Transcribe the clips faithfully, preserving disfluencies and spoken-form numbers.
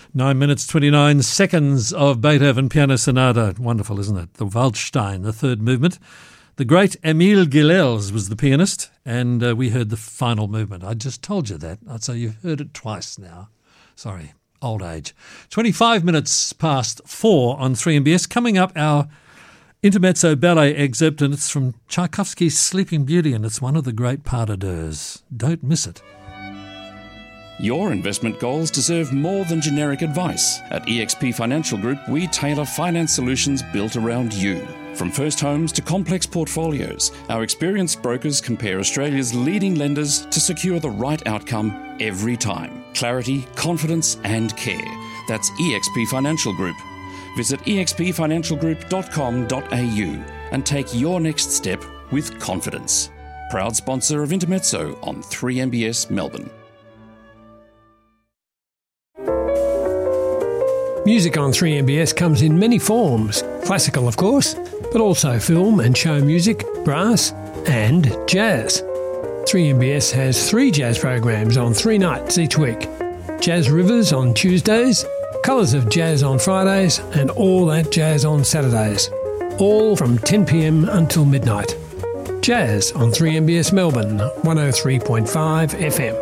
Nine minutes, twenty-nine seconds of Beethoven Piano Sonata. Wonderful, isn't it? The Waldstein, the third movement. The great Emile Gilels was the pianist, and uh, we heard the final movement. I just told you that, so you've heard it twice now. Sorry, old age. twenty-five minutes past four on three M B S. Coming up, our intermezzo ballet excerpt, and it's from Tchaikovsky's Sleeping Beauty, and it's one of the great pas de deux. Don't miss it. Your investment goals deserve more than generic advice. At E X P Financial Group, we tailor finance solutions built around you. From first homes to complex portfolios, our experienced brokers compare Australia's leading lenders to secure the right outcome every time. Clarity, confidence and care. That's E X P Financial Group. Visit e x p financial group dot com dot a u and take your next step with confidence. Proud sponsor of Intermezzo on three M B S Melbourne. Music on three M B S comes in many forms. Classical, of course, but also film and show music, brass and jazz. three M B S has three jazz programs on three nights each week. Jazz Rivers on Tuesdays, Colours of Jazz on Fridays and All That Jazz on Saturdays. All from ten p m until midnight. Jazz on three M B S Melbourne, one oh three point five F M.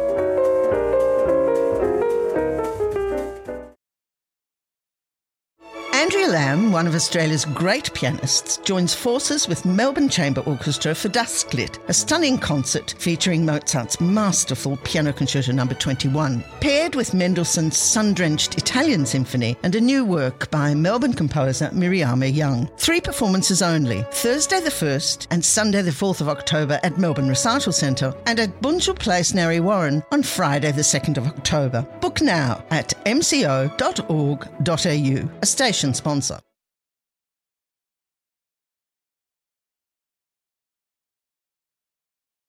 Andrea Lamb, one of Australia's great pianists, joins forces with Melbourne Chamber Orchestra for Dusklit, a stunning concert featuring Mozart's masterful Piano Concerto number twenty-one, paired with Mendelssohn's sun-drenched Italian Symphony and a new work by Melbourne composer Miriama Young. Three performances only, Thursday the first and Sunday the fourth of October at Melbourne Recital Centre and at Bunjil Place, Narre Warren on Friday the second of October. Book now at m c o dot org dot a u, a station sponsor.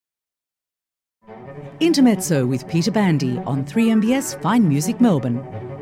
Intermezzo with Peter Bandy on three M B S Fine Music Melbourne.